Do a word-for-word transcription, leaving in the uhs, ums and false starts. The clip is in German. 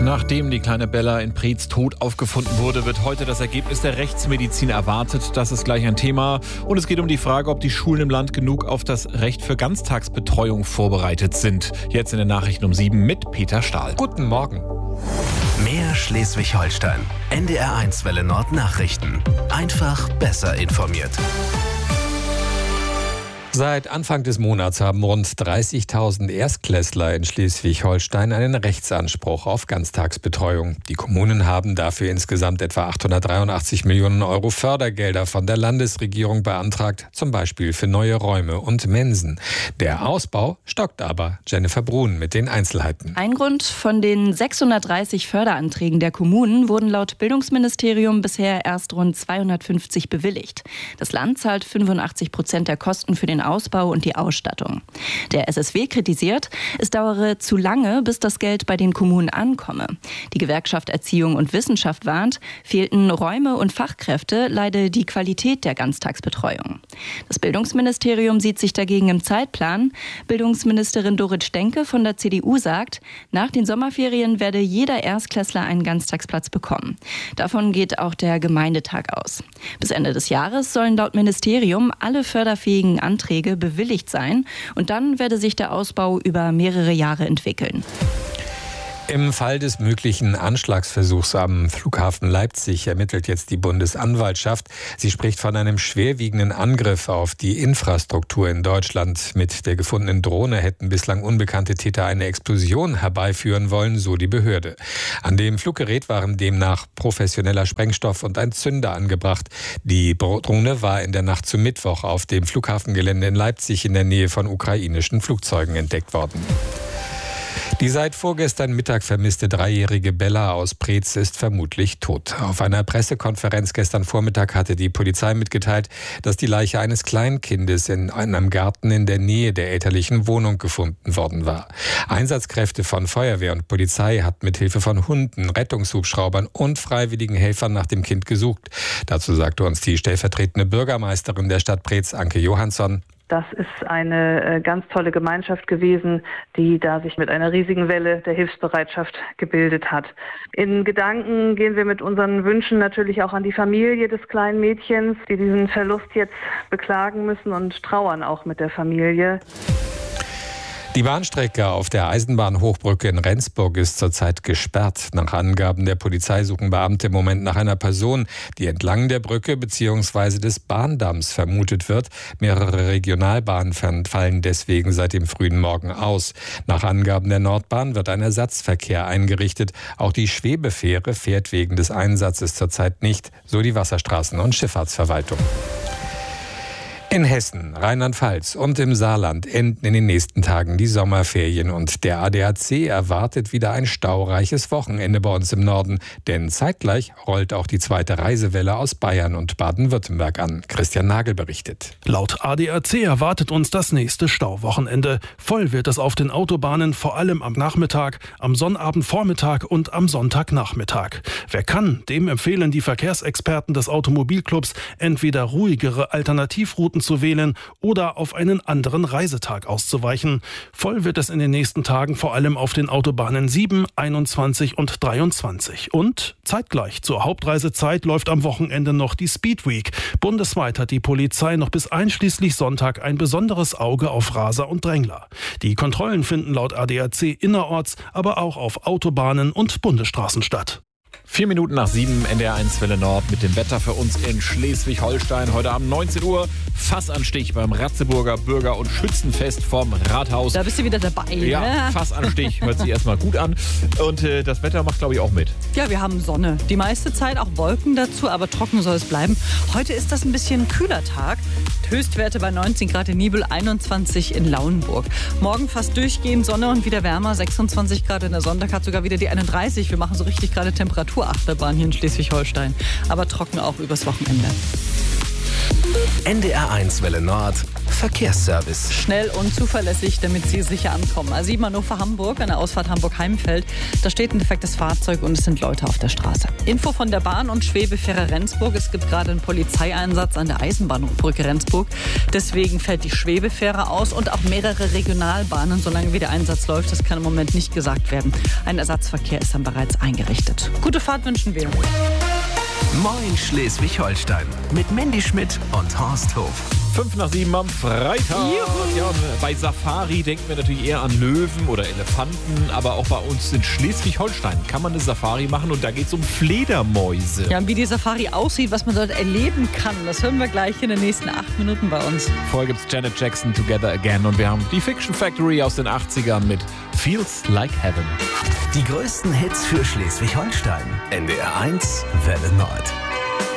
Nachdem die kleine Bella in Preetz tot aufgefunden wurde, wird heute das Ergebnis der Rechtsmedizin erwartet. Das ist gleich ein Thema. Und es geht um die Frage, ob die Schulen im Land genug auf das Recht für Ganztagsbetreuung vorbereitet sind. Jetzt in den Nachrichten um sieben mit Peter Stahl. Guten Morgen. Mehr Schleswig-Holstein. N D R eins Welle Nord Nachrichten. Einfach besser informiert. Seit Anfang des Monats haben rund dreißigtausend Erstklässler in Schleswig-Holstein einen Rechtsanspruch auf Ganztagsbetreuung. Die Kommunen haben dafür insgesamt etwa achthundertdreiundachtzig Millionen Euro Fördergelder von der Landesregierung beantragt, zum Beispiel für neue Räume und Mensen. Der Ausbau stockt aber. Jennifer Brun mit den Einzelheiten. Ein Grund: von den sechshundertdreißig Förderanträgen der Kommunen wurden laut Bildungsministerium bisher erst rund zweihundertfünfzig bewilligt. Das Land zahlt fünfundachtzig Prozent der Kosten für den Ausbau und die Ausstattung. Der S S W kritisiert, es dauere zu lange, bis das Geld bei den Kommunen ankomme. Die Gewerkschaft Erziehung und Wissenschaft warnt, fehlten Räume und Fachkräfte, leide die Qualität der Ganztagsbetreuung. Das Bildungsministerium sieht sich dagegen im Zeitplan. Bildungsministerin Dorit Stenke von der C D U sagt, nach den Sommerferien werde jeder Erstklässler einen Ganztagsplatz bekommen. Davon geht auch der Gemeindetag aus. Bis Ende des Jahres sollen laut Ministerium alle förderfähigen Anträge bewilligt sein und dann werde sich der Ausbau über mehrere Jahre entwickeln. Im Fall des möglichen Anschlagsversuchs am Flughafen Leipzig ermittelt jetzt die Bundesanwaltschaft. Sie spricht von einem schwerwiegenden Angriff auf die Infrastruktur in Deutschland. Mit der gefundenen Drohne hätten bislang unbekannte Täter eine Explosion herbeiführen wollen, so die Behörde. An dem Fluggerät waren demnach professioneller Sprengstoff und ein Zünder angebracht. Die Drohne war in der Nacht zum Mittwoch auf dem Flughafengelände in Leipzig in der Nähe von ukrainischen Flugzeugen entdeckt worden. Die seit vorgestern Mittag vermisste dreijährige Bella aus Preetz ist vermutlich tot. Auf einer Pressekonferenz gestern Vormittag hatte die Polizei mitgeteilt, dass die Leiche eines Kleinkindes in einem Garten in der Nähe der elterlichen Wohnung gefunden worden war. Einsatzkräfte von Feuerwehr und Polizei hatten mit Hilfe von Hunden, Rettungshubschraubern und freiwilligen Helfern nach dem Kind gesucht. Dazu sagte uns die stellvertretende Bürgermeisterin der Stadt Preetz, Anke Johansson: Das ist eine ganz tolle Gemeinschaft gewesen, die da sich mit einer riesigen Welle der Hilfsbereitschaft gebildet hat. In Gedanken gehen wir mit unseren Wünschen natürlich auch an die Familie des kleinen Mädchens, die diesen Verlust jetzt beklagen müssen, und trauern auch mit der Familie. Die Bahnstrecke auf der Eisenbahnhochbrücke in Rendsburg ist zurzeit gesperrt. Nach Angaben der Polizei suchen Beamte im Moment nach einer Person, die entlang der Brücke bzw. des Bahndamms vermutet wird. Mehrere Regionalbahnen fallen deswegen seit dem frühen Morgen aus. Nach Angaben der Nordbahn wird ein Ersatzverkehr eingerichtet. Auch die Schwebefähre fährt wegen des Einsatzes zurzeit nicht, so die Wasserstraßen- und Schifffahrtsverwaltung. In Hessen, Rheinland-Pfalz und im Saarland enden in den nächsten Tagen die Sommerferien und der A D A C erwartet wieder ein staureiches Wochenende bei uns im Norden, denn zeitgleich rollt auch die zweite Reisewelle aus Bayern und Baden-Württemberg an. Christian Nagel berichtet. Laut A D A C erwartet uns das nächste Stauwochenende. Voll wird es auf den Autobahnen, vor allem am Nachmittag, am Sonnabendvormittag und am Sonntagnachmittag. Wer kann, dem empfehlen die Verkehrsexperten des Automobilclubs, entweder ruhigere Alternativrouten zu wählen oder auf einen anderen Reisetag auszuweichen. Voll wird es in den nächsten Tagen vor allem auf den Autobahnen sieben, einundzwanzig und dreiundzwanzig. Und zeitgleich zur Hauptreisezeit läuft am Wochenende noch die Speed Week. Bundesweit hat die Polizei noch bis einschließlich Sonntag ein besonderes Auge auf Raser und Drängler. Die Kontrollen finden laut A D A C innerorts, aber auch auf Autobahnen und Bundesstraßen statt. Vier Minuten nach sieben, N D R eins Welle Nord mit dem Wetter für uns in Schleswig-Holstein. Heute Abend neunzehn Uhr, Fassanstich beim Ratzeburger Bürger- und Schützenfest vom Rathaus. Da bist du wieder dabei. Ja, ne? Fassanstich hört sich erstmal gut an. Und äh, das Wetter macht, glaube ich, auch mit. Ja, wir haben Sonne. Die meiste Zeit auch Wolken dazu, aber trocken soll es bleiben. Heute ist das ein bisschen kühler Tag. Höchstwerte bei neunzehn Grad in Nibel, einundzwanzig in Lauenburg. Morgen fast durchgehend Sonne und wieder wärmer, sechsundzwanzig Grad. In der Sonntag hat sogar wieder die einunddreißig. Wir machen so richtig gerade Temperaturachterbahn hier in Schleswig-Holstein. Aber trocken auch übers Wochenende. N D R eins Welle Nord. Verkehrsservice. Schnell und zuverlässig, damit Sie sicher ankommen. A sieben Hannover-Hamburg, an der Ausfahrt Hamburg-Heimfeld. Da steht ein defektes Fahrzeug und es sind Leute auf der Straße. Info von der Bahn und Schwebefähre Rendsburg. Es gibt gerade einen Polizeieinsatz an der Eisenbahnbrücke Rendsburg. Deswegen fällt die Schwebefähre aus und auch mehrere Regionalbahnen, solange wie der Einsatz läuft. Das kann im Moment nicht gesagt werden. Ein Ersatzverkehr ist dann bereits eingerichtet. Gute Fahrt wünschen wir. Moin Schleswig-Holstein mit Mandy Schmidt und Horst Hof. Fünf nach sieben am Freitag. Ja, bei Safari denken wir natürlich eher an Löwen oder Elefanten, aber auch bei uns in Schleswig-Holstein kann man eine Safari machen und da geht es um Fledermäuse. Ja, wie die Safari aussieht, was man dort erleben kann, das hören wir gleich in den nächsten acht Minuten bei uns. Vorher gibt es Janet Jackson, Together Again, und wir haben die Fiction Factory aus den achtzigern mit Feels Like Heaven. Die größten Hits für Schleswig-Holstein. N D R eins Welle Nord.